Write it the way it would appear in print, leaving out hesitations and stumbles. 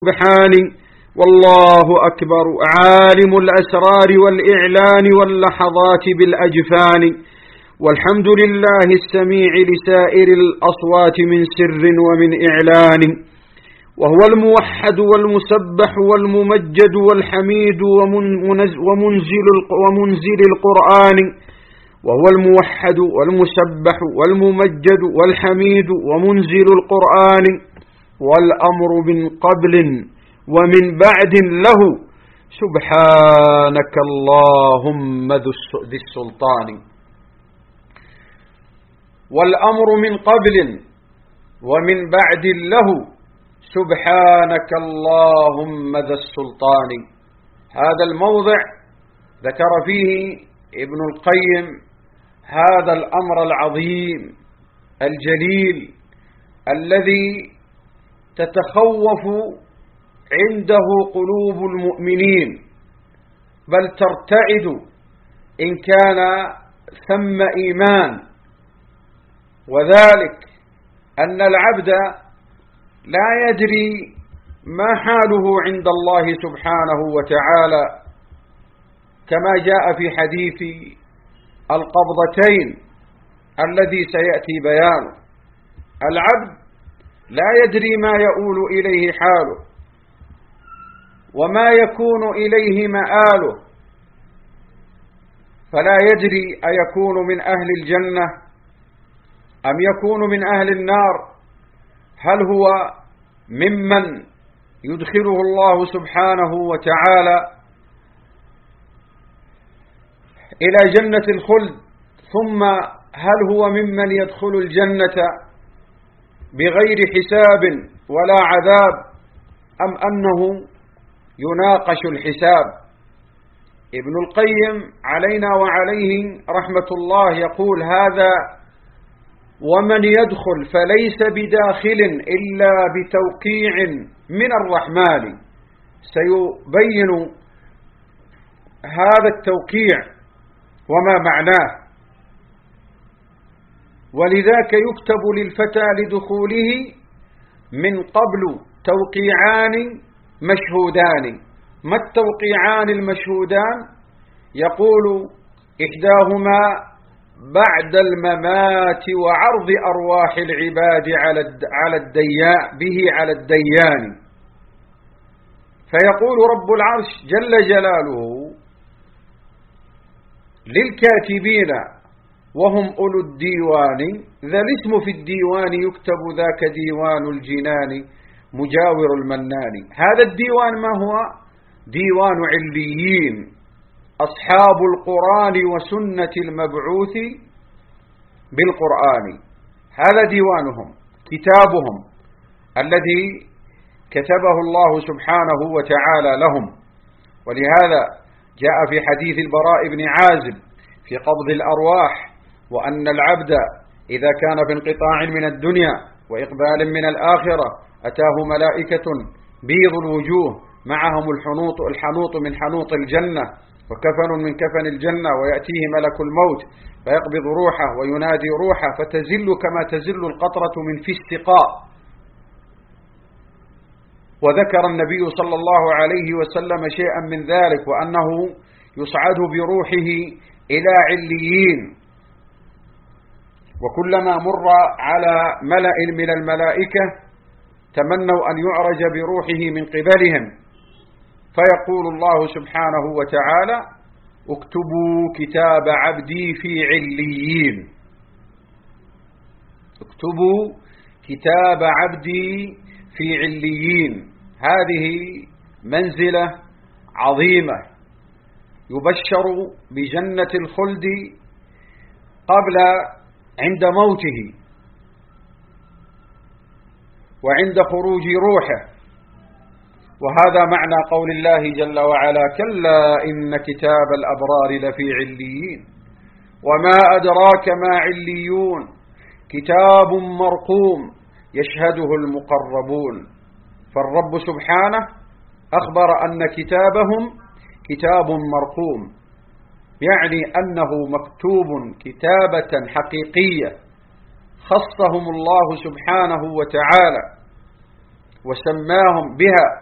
سبحانه والله أكبر عالم الأسرار والإعلان واللحظات بالأجفان والحمد لله السميع لسائر الأصوات من سر ومن إعلان وهو الموحد والمسبح والممجد والحميد ومنزل القرآن وهو الموحد والمسبح والممجد والحميد ومنزل القرآن والأمر من قبل ومن بعد له سبحانك اللهم ذي السلطان والأمر من قبل ومن بعد له سبحانك اللهم ذا السلطان. هذا الموضع ذكر فيه ابن القيم هذا الأمر العظيم الجليل الذي تتخوف عنده قلوب المؤمنين بل ترتعد إن كان ثم إيمان، وذلك أن العبد لا يدري ما حاله عند الله سبحانه وتعالى، كما جاء في حديث القبضتين الذي سيأتي بيانه. العبد لا يدري ما يؤول إليه حاله وما يكون إليه مآله، فلا يدري أيكون من أهل الجنة أم يكون من أهل النار، هل هو ممن يدخله الله سبحانه وتعالى إلى جنة الخلد، ثم هل هو ممن يدخل الجنة بغير حساب ولا عذاب، أم أنه يناقش الحساب. ابن القيم علينا وعليه رحمة الله يقول هذا ومن يدخل فليس بداخل إلا بتوقيع من الرحمن. سيبين هذا التوقيع وما معناه، ولذاك يكتب للفتى لدخوله من قبل توقيعان مشهودان. ما التوقيعان المشهودان؟ يقول إحداهما بعد الممات وعرض أرواح العباد على الديان، فيقول رب العرش جل جلاله للكاتبين وهم أولو الديوان ذا الاسم في الديوان يكتب ذاك ديوان الجنان مجاور المنان. هذا الديوان ما هو؟ ديوان عليين، أصحاب القرآن وسنة المبعوث بالقرآن، هذا ديوانهم كتابهم الذي كتبه الله سبحانه وتعالى لهم. ولهذا جاء في حديث البراء بن عازب في قبض الأرواح وأن العبد إذا كان في انقطاع من الدنيا وإقبال من الآخرة أتاه ملائكة بيض الوجوه معهم الحنوط من حنوط الجنة وكفن من كفن الجنة، ويأتيه ملك الموت فيقبض روحه وينادي روحه فتزل كما تزل القطرة من في السقاء. وذكر النبي صلى الله عليه وسلم شيئا من ذلك، وأنه يصعد بروحه إلى عليين، وكلما مر على ملأ من الملائكة تمنوا أن يعرج بروحه من قبلهم، فيقول الله سبحانه وتعالى اكتبوا كتاب عبدي في عليين، اكتبوا كتاب عبدي في عليين. هذه منزلة عظيمة يبشر بجنة الخلد عند موته وعند خروج روحه. وهذا معنى قول الله جل وعلا كلا إن كتاب الأبرار لفي عليين وما أدراك ما عليون كتاب مرقوم يشهده المقربون. فالرب سبحانه أخبر أن كتابهم كتاب مرقوم، يعني أنه مكتوب كتابة حقيقية خصهم الله سبحانه وتعالى وسماهم بها